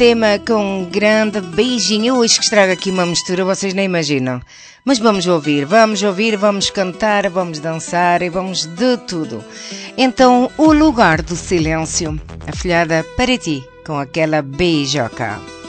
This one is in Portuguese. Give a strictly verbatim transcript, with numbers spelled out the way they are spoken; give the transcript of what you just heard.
tema com um grande beijinho. Hoje que estraga aqui uma mistura, vocês nem imaginam. Mas vamos ouvir, vamos ouvir, vamos cantar, vamos dançar e vamos de tudo. Então, O Lugar do Silêncio, afilhada para ti, com aquela beijoca.